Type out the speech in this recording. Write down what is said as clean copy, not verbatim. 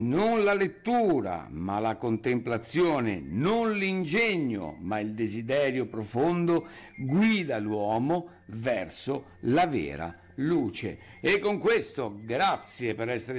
Non la lettura, ma la contemplazione, non l'ingegno, ma il desiderio profondo guida l'uomo verso la vera luce. E con questo, grazie per essere